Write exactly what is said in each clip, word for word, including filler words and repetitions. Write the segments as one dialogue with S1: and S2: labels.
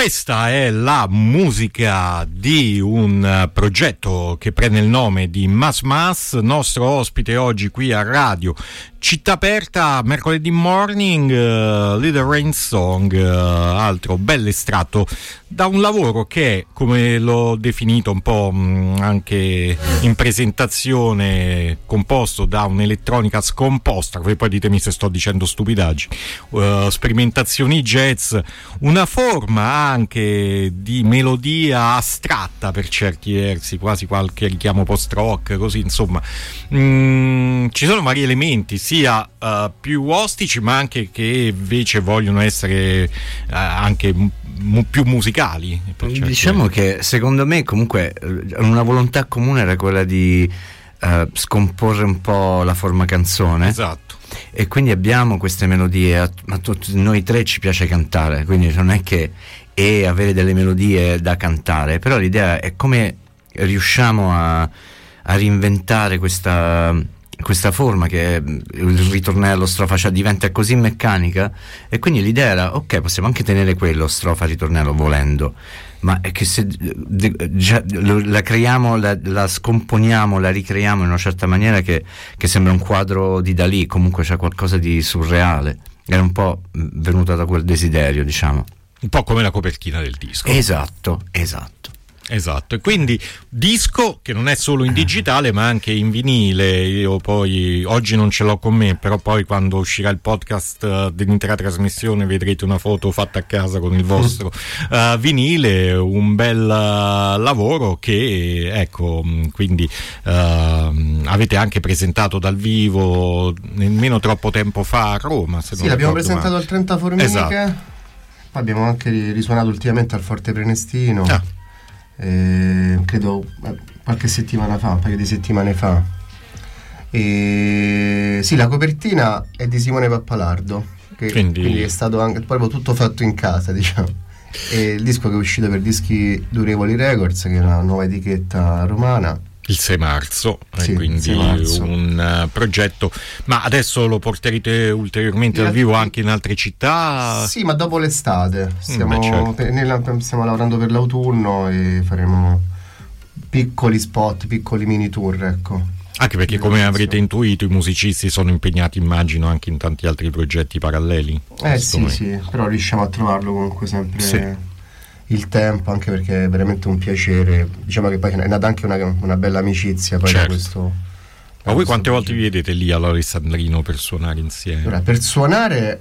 S1: Questa è la musica di un progetto che prende il nome di Mas Mas, nostro ospite oggi qui a radio Città Aperta, mercoledì morning, uh, Little Rain Song, uh, altro bell'estratto da un lavoro che, come l'ho definito un po' mh, anche in presentazione, composto da un'elettronica scomposta, che poi ditemi se sto dicendo stupidaggini, uh, sperimentazioni jazz, una forma anche di melodia astratta per certi versi, quasi qualche richiamo post-rock, così insomma. Mm, ci sono vari elementi, sia uh, più ostici ma anche che invece vogliono essere uh, anche m- più musicali.
S2: Diciamo versi. Che secondo me comunque una volontà comune era quella di uh, scomporre un po' la forma canzone.
S1: Esatto.
S2: E quindi abbiamo queste melodie, a, a tutti noi tre ci piace cantare, quindi non è che è avere delle melodie da cantare, però l'idea è come riusciamo a, a reinventare questa, questa forma che il ritornello, strofa, cioè diventa così meccanica, e quindi l'idea era ok, possiamo anche tenere quello, strofa, ritornello, volendo, ma è che se già, la creiamo, la, la scomponiamo, la ricreiamo in una certa maniera che, che sembra un quadro di Dalì, comunque c'è qualcosa di surreale, era un po' venuta da quel desiderio, diciamo.
S1: Un po' come la copertina del disco.
S2: Esatto, esatto.
S1: Esatto, e quindi disco che non è solo in digitale ma anche in vinile. Io poi oggi non ce l'ho con me, però poi quando uscirà il podcast dell'intera trasmissione vedrete una foto fatta a casa con il vostro uh, vinile, un bel uh, lavoro che ecco, quindi uh, avete anche presentato dal vivo nemmeno troppo tempo fa a Roma, se
S3: sì,
S1: non
S3: l'abbiamo presentato
S1: male.
S3: al trenta Formiche.
S1: Esatto.
S3: Poi abbiamo anche risuonato ultimamente al Forte Prenestino.
S1: Ah.
S3: Eh, credo qualche settimana fa, un paio di settimane fa. E sì, la copertina è di Simone Pappalardo, che quindi, quindi è stato anche proprio tutto fatto in casa, diciamo. E il disco che è uscito per Dischi Durevoli Records, che è una nuova etichetta romana,
S1: il sei marzo,
S3: sì,
S1: eh, quindi
S3: sei marzo.
S1: un uh, progetto. Ma adesso lo porterete ulteriormente dal vivo anche in altre città?
S3: Sì, ma dopo l'estate. Stiamo,
S1: mm, certo.
S3: per, nella, stiamo lavorando per l'autunno e faremo piccoli spot, piccoli mini tour, ecco.
S1: Anche perché, come avrete intuito, i musicisti sono impegnati, immagino, anche in tanti altri progetti paralleli.
S3: Eh sì, momento. sì, però riusciamo a trovarlo comunque sempre... Sì. Il tempo, anche perché è veramente un piacere. Diciamo che poi è nata anche una, una bella amicizia poi, certo, da questo.
S1: Ma voi quante volte vi vedete lì all'Alessandrino per suonare insieme?
S3: Allora, per suonare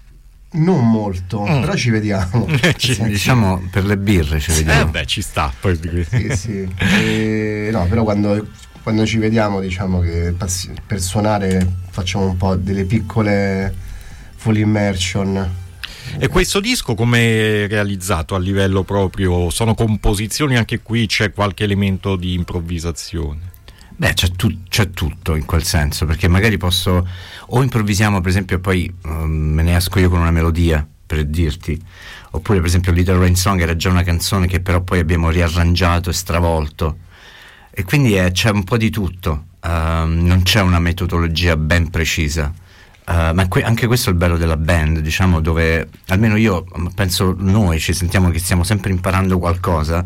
S3: non molto, mm. però ci vediamo.
S2: ci, diciamo per le birre ci vediamo.
S1: Eh beh, ci sta. Poi.
S3: Sì, sì. E, no, però quando, quando ci vediamo, diciamo che per suonare facciamo un po' delle piccole full immersion.
S1: E questo disco come è realizzato a livello proprio? Sono composizioni, anche qui c'è qualche elemento di improvvisazione?
S2: Beh, c'è, tu- c'è tutto in quel senso, perché magari posso, o improvvisiamo per esempio, poi um, me ne esco io con una melodia, per dirti, oppure per esempio Little Rain Song era già una canzone che però poi abbiamo riarrangiato e stravolto, e quindi è, c'è un po' di tutto, um, non c'è una metodologia ben precisa. Uh, ma que- anche questo è il bello della band, diciamo, dove almeno io penso noi ci sentiamo che stiamo sempre imparando qualcosa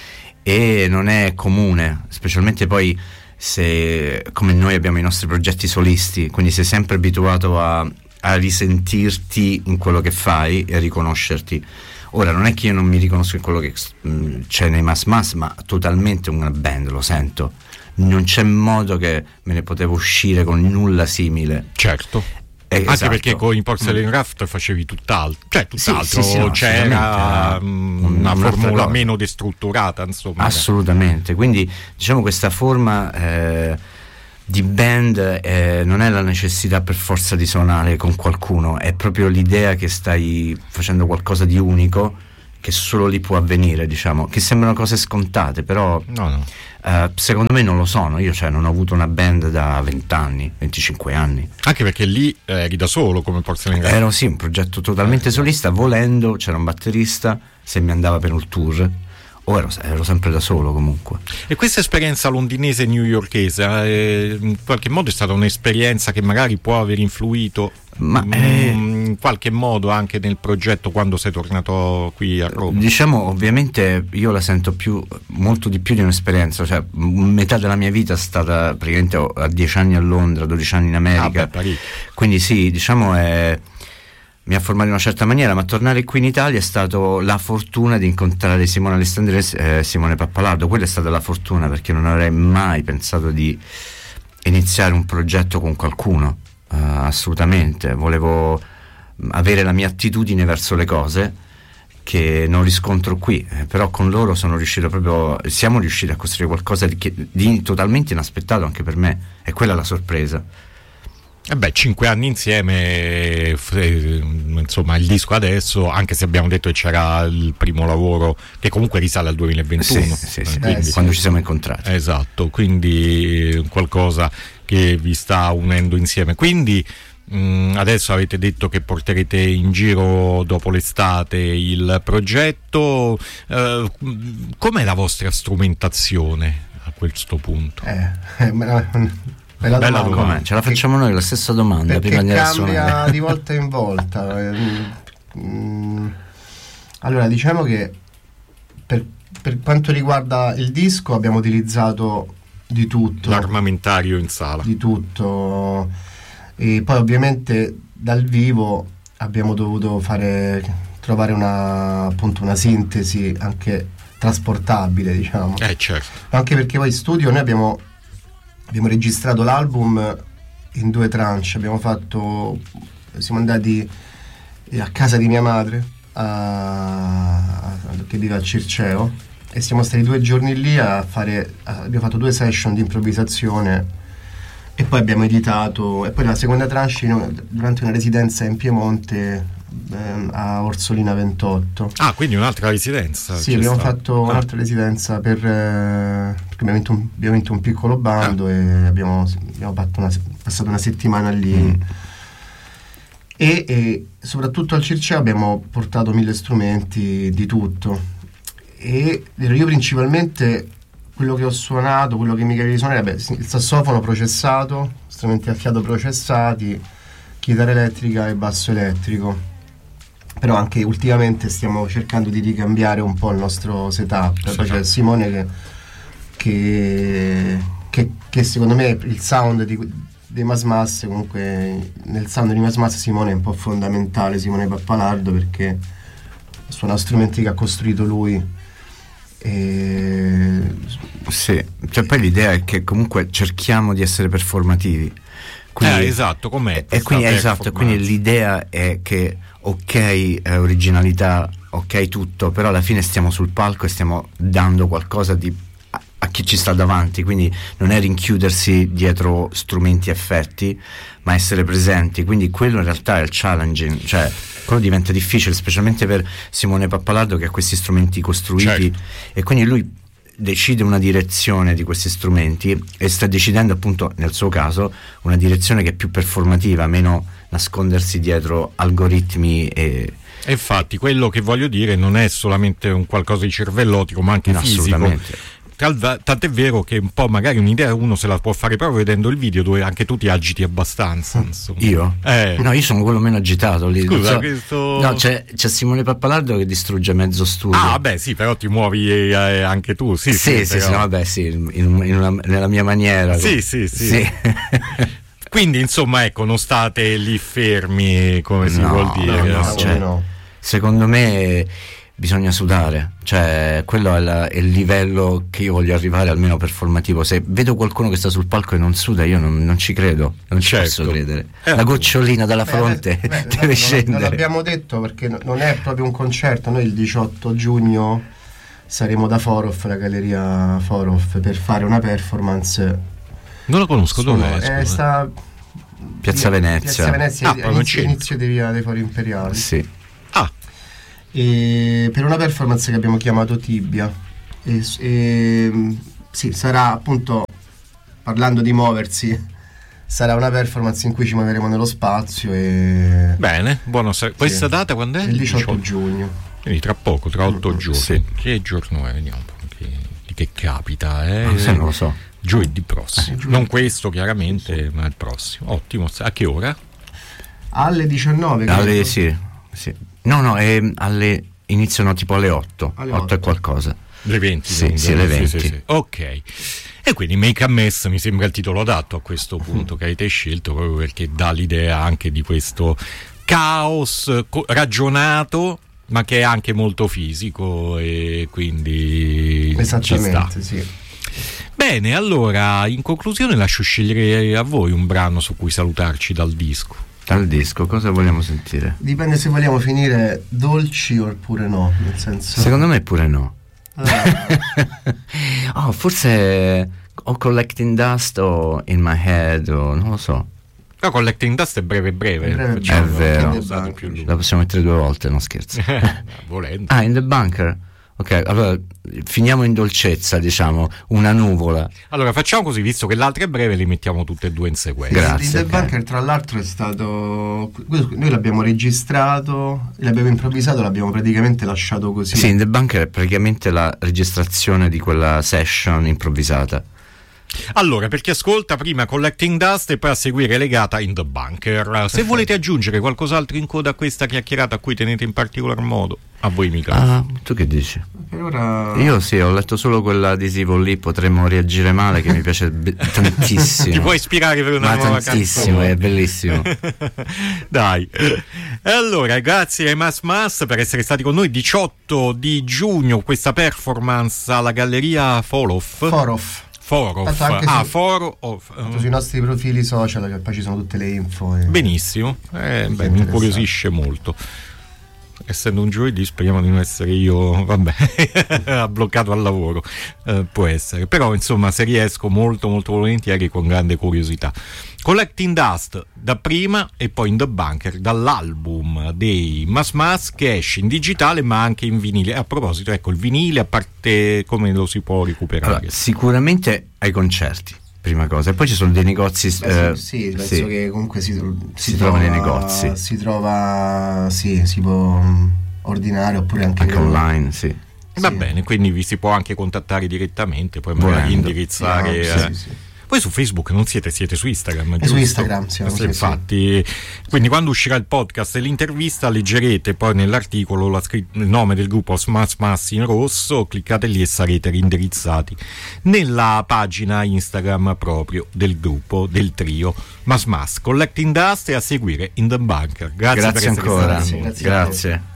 S2: e non è comune, specialmente poi se come noi abbiamo i nostri progetti solisti, quindi sei sempre abituato a, a risentirti in quello che fai e a riconoscerti. Ora non è che io non mi riconosco in quello che mh, c'è nei Mas Mas, ma totalmente una band, lo sento, non c'è modo che me ne potevo uscire con nulla simile.
S1: Certo.
S2: Eh,
S1: anche
S2: esatto.
S1: Perché con i Porcelain Raft facevi tutt'altro, cioè tutt'altro,
S2: sì, sì, sì, no,
S1: c'era um, una, una formula cosa meno destrutturata, insomma.
S2: Assolutamente, quindi diciamo questa forma eh, di band eh, non è la necessità per forza di suonare con qualcuno, è proprio l'idea che stai facendo qualcosa di unico che solo lì può avvenire, diciamo, che sembrano cose scontate, però
S1: no, no.
S2: Uh, secondo me non lo sono. Io cioè non ho avuto una band da venti anni, venticinque anni.
S1: Anche perché lì eri da solo come Porcelain Raft.
S2: Era sì un progetto totalmente solista, volendo c'era un batterista se mi andava per un tour, o ero, ero sempre da solo comunque.
S1: E questa esperienza londinese newyorkese eh, in qualche modo è stata un'esperienza che magari può aver influito Ma, mh, eh, in qualche modo anche nel progetto quando sei tornato qui a Roma?
S2: Diciamo, ovviamente io la sento più molto di più di un'esperienza, cioè metà della mia vita è stata praticamente a dieci anni a Londra, dodici anni in America,
S1: ah, beh,
S2: quindi sì, diciamo è mi ha formato in una certa maniera, ma tornare qui in Italia è stato la fortuna di incontrare Simone Alessandresi e eh, Simone Pappalardo. Quella è stata la fortuna, perché non avrei mai pensato di iniziare un progetto con qualcuno, uh, assolutamente. Volevo avere la mia attitudine verso le cose che non riscontro qui, eh, però con loro sono riuscito proprio siamo riusciti a costruire qualcosa di, di totalmente inaspettato anche per me, e quella è la sorpresa.
S1: Eh beh, cinque anni insieme, eh, insomma, il disco adesso, anche se abbiamo detto che c'era il primo lavoro che comunque risale al duemilaventuno,
S2: sì, sì, sì, quindi, eh, sì. quando ci siamo incontrati.
S1: Esatto, quindi qualcosa che vi sta unendo insieme. Quindi mh, adesso avete detto che porterete in giro dopo l'estate il progetto. Eh, com'è la vostra strumentazione a questo punto?
S3: Eh, eh, Bella
S2: Bella
S3: domanda.
S2: domanda. Ce la facciamo noi la stessa domanda,
S3: perché
S2: prima di
S3: cambia di volta in volta. mm, allora diciamo che per, per quanto riguarda il disco abbiamo utilizzato di tutto,
S1: l'armamentario in sala,
S3: di tutto, e poi ovviamente dal vivo abbiamo dovuto fare trovare una appunto una sintesi anche trasportabile, diciamo,
S1: eh certo,
S3: anche perché poi in studio noi abbiamo Abbiamo registrato l'album in due tranche. Abbiamo fatto, siamo andati a casa di mia madre a, a, che vive al Circeo, e siamo stati due giorni lì a fare a, abbiamo fatto due session di improvvisazione, e poi abbiamo editato, e poi la seconda tranche durante una residenza in Piemonte ehm, a Orsolina ventotto.
S1: Ah, quindi un'altra residenza?
S3: Sì, abbiamo stata. fatto ah. un'altra residenza per eh, perché abbiamo vinto, un, abbiamo vinto un piccolo bando, ah. e abbiamo, abbiamo fatto una, passato una settimana lì, mm. e, e soprattutto al Circeo abbiamo portato mille strumenti di tutto, e io principalmente quello che ho suonato, quello che mi capita di suonare, beh, il sassofono processato, strumenti a fiato processati, chitarra elettrica e basso elettrico. Però anche ultimamente stiamo cercando di ricambiare un po' il nostro setup. Sì, poi c'è Simone che, che, che, che secondo me il sound di, dei Mas Mas, comunque nel sound di Mas Mas Simone è un po' fondamentale, Simone Pappalardo, perché suona strumenti che ha costruito lui. E...
S2: Sì, cioè poi l'idea è che comunque cerchiamo di essere performativi. Quindi,
S1: eh, esatto, com'è?
S2: E quindi, esatto, quindi l'idea è che ok, eh, originalità, ok tutto, però alla fine stiamo sul palco e stiamo dando qualcosa di, a, a chi ci sta davanti, quindi non è rinchiudersi dietro strumenti e effetti, ma essere presenti, quindi quello in realtà è il challenging, cioè quello diventa difficile, specialmente per Simone Pappalardo che ha questi strumenti costruiti, certo. E quindi lui decide una direzione di questi strumenti e sta decidendo appunto nel suo caso una direzione che è più performativa, meno nascondersi dietro algoritmi e...
S1: e infatti quello che voglio dire non è solamente un qualcosa di cervellotico ma anche
S2: no,
S1: fisico,
S2: assolutamente.
S1: Tant'è vero che un po' magari un'idea uno se la può fare proprio vedendo il video dove anche tu ti agiti abbastanza, insomma.
S2: Io?
S1: Eh.
S2: No, io sono quello meno agitato lì.
S1: Scusa,
S2: so.
S1: questo...
S2: No, c'è, c'è Simone Pappalardo che distrugge mezzo studio.
S1: Ah, beh, sì, però ti muovi eh, anche tu, sì.
S2: Sì, sì,
S1: sì,
S2: sì, no, vabbè, sì, in, in una, nella mia maniera.
S1: Sì, sì, sì.
S2: sì.
S1: Quindi, insomma, ecco, non state lì fermi, come si
S2: no,
S1: vuol dire.
S2: No, no, cioè, no. Secondo me bisogna sudare, cioè quello è, la, è il livello che io voglio arrivare, almeno performativo. Se vedo qualcuno che sta sul palco e non suda, io non, non ci credo, non ci certo. posso credere. Eh, la gocciolina dalla beh, fronte beh, deve
S3: non,
S2: scendere.
S3: Non l'abbiamo detto perché non è proprio un concerto. Noi il diciotto giugno saremo da Forof, la galleria Forof, per fare una performance.
S1: Non la conosco, dove è?
S3: Eh, sta
S2: Piazza Venezia.
S3: Piazza Venezia, ah, inizio, inizio di via dei Fori Imperiali.
S2: Sì.
S1: Ah.
S3: E per una performance che abbiamo chiamato Tibia, e, e, sì, sarà appunto, parlando di muoversi, sarà una performance in cui ci muoveremo nello spazio e...
S1: Bene, buono. Questa sì. data quando è?
S3: Il diciotto giugno.
S1: Quindi tra poco, tra otto mm-hmm. giorni.
S2: Sì.
S1: Che giorno è? Vediamo un po' che, che capita, eh?
S2: Non, so, non lo so.
S1: Giovedì prossimo. Eh, non questo chiaramente, ma il prossimo. Ottimo. A che ora?
S3: Alle diciannove.
S2: Alle, sì, sì. No, no, è alle, iniziano tipo alle otto. Alle otto e qualcosa.
S1: Le venti?
S2: Sì, sì, le venti. Sì, sì, sì.
S1: Ok. E quindi Make a Mess mi sembra il titolo adatto a questo punto mm. che avete scelto, proprio perché dà l'idea anche di questo caos co- ragionato, ma che è anche molto fisico, e quindi
S3: esattamente, sì.
S1: Bene, allora in conclusione lascio scegliere a voi un brano su cui salutarci dal disco.
S2: Dal disco cosa vogliamo sentire?
S3: Dipende se vogliamo finire dolci oppure no, nel senso...
S2: Secondo me pure no. Oh, forse o Collecting Dust o In My Head o non lo so.
S1: No, Collecting Dust è breve breve,
S2: breve è vero, la possiamo mettere due volte, non scherzo.
S1: Volendo.
S2: Ah, In the Bunker. Ok, allora finiamo in dolcezza, diciamo, una nuvola.
S1: Allora facciamo così, visto che l'altra è breve, li mettiamo tutte e due in sequenza.
S2: Grazie.
S3: In the okay. Bunker, tra l'altro, è stato, noi l'abbiamo registrato, l'abbiamo improvvisato, l'abbiamo praticamente lasciato così.
S2: Sì, In the Bunker è praticamente la registrazione di quella session improvvisata.
S1: Allora, per chi ascolta, prima Collecting Dust e poi a seguire Legata in the Bunker. Se Perfetto. Volete aggiungere qualcos'altro in coda a questa chiacchierata a cui tenete in particolar modo, a voi microfono.
S2: Ah, tu che dici?
S3: Per ora...
S2: Io sì, ho letto solo quell'adesivo lì, Potremmo reagire male, che mi piace be- tantissimo.
S1: Ti può ispirare per una
S2: Ma
S1: nuova
S2: tantissimo,
S1: canzone.
S2: È bellissimo.
S1: Dai. Allora, grazie ai Mas Mas per essere stati con noi. diciotto di giugno questa performance alla Galleria Forof.
S3: Forof.
S1: Forof. Ah, su, Foro of,
S3: uh. sui nostri profili social, che poi ci sono tutte le info. E...
S1: Benissimo, eh, beh, mi incuriosisce molto. Essendo un giovedì, speriamo di non essere io, vabbè, bloccato al lavoro, eh, può essere. Però, insomma, se riesco, molto, molto volentieri, con grande curiosità. Collecting Dust da prima e poi In the Bunker dall'album dei Mas Mas, che esce in digitale ma anche in vinile. A proposito, ecco, il vinile, a parte, come lo si può recuperare?
S2: Allora, sicuramente ai concerti, prima cosa, e poi ci sono dei negozi.
S3: Beh, eh, sì, sì, penso sì. che comunque si, si,
S2: si
S3: trova
S2: nei negozi.
S3: Si trova, sì, si può ordinare oppure anche,
S2: anche online, sì.
S1: Va
S3: sì.
S1: bene, quindi vi si può anche contattare direttamente, poi magari Volendo. indirizzare.
S3: Sì,
S1: eh.
S3: sì, sì.
S1: Poi su Facebook non siete, siete su Instagram,
S3: giusto? Su Instagram siamo, sì,
S1: infatti, sì. Quindi quando uscirà il podcast e l'intervista leggerete poi nell'articolo la scr- il nome del gruppo Mas Mas in rosso, cliccate lì e sarete reindirizzati nella pagina Instagram proprio del gruppo, del trio Mas Mas. Collecting Dust e a seguire In the Bunker. Grazie,
S2: grazie
S1: per essere
S2: ancora.
S1: stati con noi.
S3: Grazie.
S2: grazie.